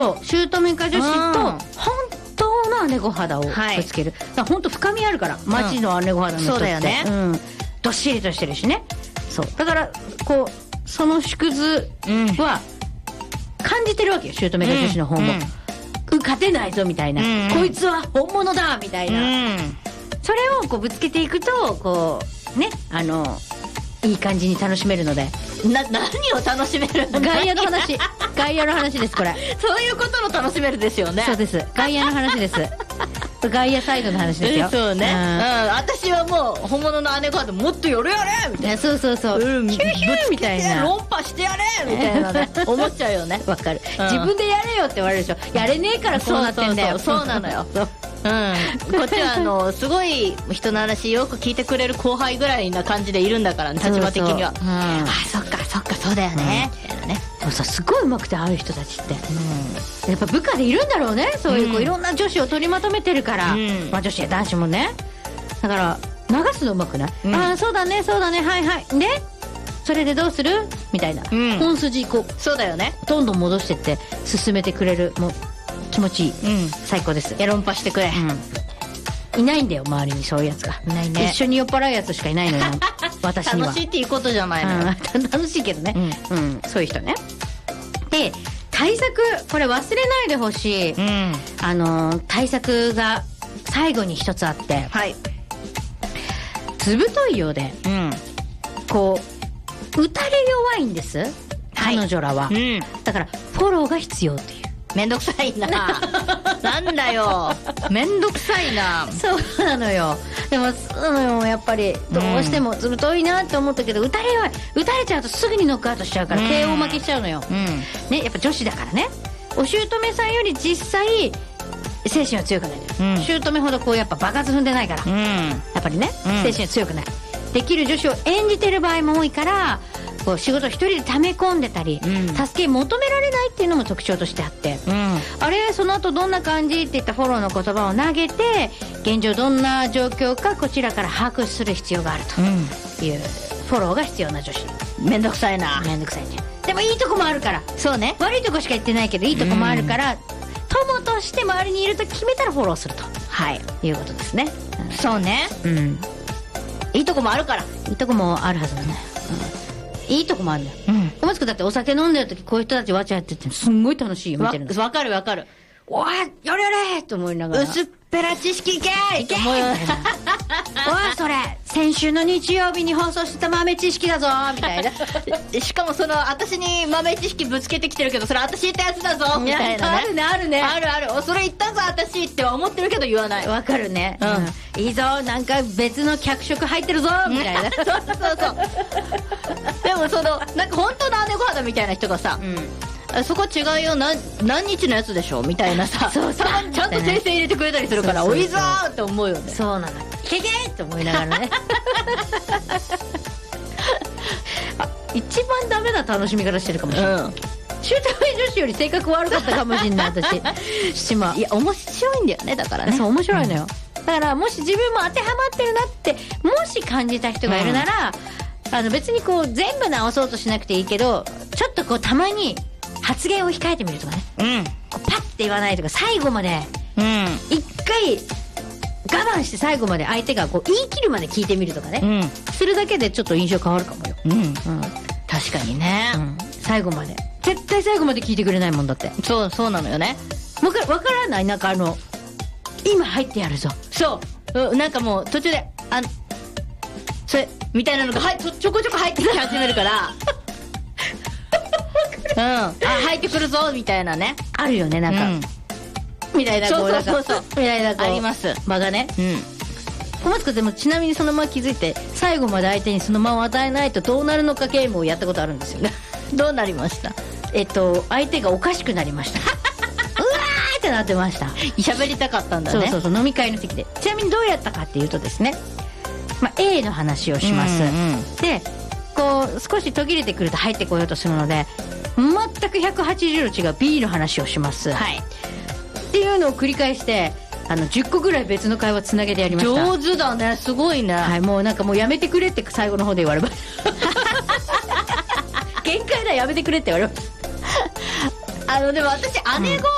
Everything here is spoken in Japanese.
姑か女子と本当の姉御肌をぶつける、だから本当深みあるから、マジの姉御肌の人って、 そうだよね、 どっしりとしてるしね。そうだからこうその縮図は感じてるわけよ、姑か女子の方も、勝てないぞみたいな、こいつは本物だみたいな、それをこうぶつけていくとこうね、いい感じに楽しめるので。 何を楽しめるの？ 外野の話外野の話ですこれ。 そういうことの楽しめるですよね。 そうです、外野の話です外野サイドの話ですよ。 そうね、私はもう本物の姉御肌もっとやれみたいな、 そうそうそう、ヒューヒューみたいな、 論破してやれみたいなね思っちゃうよね。 わかる、自分でやれよって言われるでしょ。やれねえからこうなってんだよ。 そうなのよこっちはすごい人の話よく聞いてくれる後輩ぐらいな感じでいるんだからね、立場的には。そっかそうだよねみたいなね。 そうさ、すごいうまくて、ああいう人たちって、やっぱ部下でいるんだろうね、そういうこういろんな女子を取りまとめてるから、まあ女子や男子もね、だから流すのうまくない？ああそうだねはいはいでそれでどうするみたいな、本筋こうそうだよね、 どんどん戻してって進めてくれる、もう気持ちいい、最高です。 論破してくれ、 いないんだよ周りにそういうやつが。 いないね、 一緒に酔っ払うやつしかいないのよ私には。 楽しいっていうことじゃないのよ、 楽しいけどね、そういう人ね。で対策、これ忘れないでほしい、対策が最後に一つあって、ずぶといようで、こう打たれ弱いんです、彼女らは、だからフォローが必要っていう。 めんどくさいななんだよめんどくさいな。 そうなのよ。でもやっぱりどうしてもずぶといなって思ったけど、打たれちゃうとすぐにノックアウトしちゃうから、KO 負けしちゃうのよ、ね、やっぱ女子だからね。お姑さんより実際精神は強くないのよ、姑ほどこうやっぱ爆発踏んでないから、やっぱりね、精神は強くない、できる女子を演じてる場合も多いから、こう仕事一人で溜め込んでたり、助け求められないっていうのも特徴としてあって、あれその後どんな感じっていったフォローの言葉を投げて、現状どんな状況かこちらから把握する必要があるという、フォローが必要な女子。 めんどくさいな。 めんどくさいね。でもいいとこもあるから。 そうね、 悪いとこしか言ってないけどいいとこもあるから、友として周りにいると決めたらフォローすると、いうことですね。 そうね、いいとこもあるから。 いいとこもあるはずだね、いいとこもあるんだよ。小松君だってお酒飲んでる時こういう人たちわちゃやっててすんごい楽しいよ見てるの。 わかるおいやれやれと思いながら、 薄っぺら知識いけいけおいそれ先週の日曜日に放送してた豆知識だぞみたいなしかも私に豆知識ぶつけてきてるけど、それ私言ったやつだぞみたいなね。 あるねあるそれ言ったぞ私って思ってるけど言わない。 わかるね、いいぞなんか別の脚色入ってるぞみたいなそうでもなんか本当の姉御肌みたいな人がさ、そこ違うよ、何日のやつでしょみたいなさ、ちゃんと訂正入れてくれたりするから、おいぞーって思うよね。 そうなの、けけーって思いながらね一番ダメな楽しみ方してるかもしれない、姑女子より性格悪かったかもしれない私島。 いや面白いんだよね、だからね。 そう面白いのよ、だからもし自分も当てはまってるなってもし感じた人がいるなら、別にこう全部直そうとしなくていいけど、ちょっとこうたまに発言を控えてみるとかね、こうパッて言わないとか、最後まで一回我慢して最後まで相手がこう言い切るまで聞いてみるとかね、するだけでちょっと印象変わるかもよ。 確かにね、 最後まで絶対最後まで聞いてくれないもんだって。 そうなのよね。 わからない、なんか今入ってやるぞ、 そうなんかもう途中でそれみたいなのがちょこちょこ入ってき始めるから入ってくるぞみたいなね、 あるよね、なんか、みたいな、こうそうみたいな、こうあります、 間がね。小松君でもちなみにその間気づいて最後まで相手にその間を与えないとどうなるのかゲームをやったことあるんですよねどうなりました？ 相手がおかしくなりましたうわーってなってました。 喋りたかったんだね。 そう飲み会の席で。ちなみにどうやったかっていうとですね、A の話をします、でこう少し途切れてくると入ってこようとするので、全く180度違う B の話をします、っていうのを繰り返して10個ぐらい別の会話つなげてやりました。 上手だね、すごいね。 もうなんかもうやめてくれって最後の方で言われま限界だ、やめてくれって言われまでも私姉御